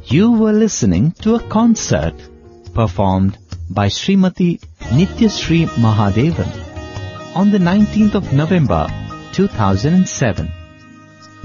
You were listening to a concert performed by Srimati Nityasri Mahadevan on the 19th of November 2007.